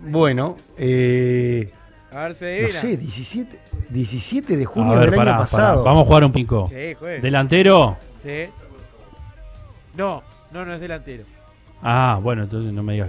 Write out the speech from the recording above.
Bueno, A ver si adivina. no sé, 17 de junio A ver, del año pasado. Vamos a jugar un pico. Sí, juegue. ¿Delantero? Sí. No es delantero. Ah, bueno, entonces no me digas.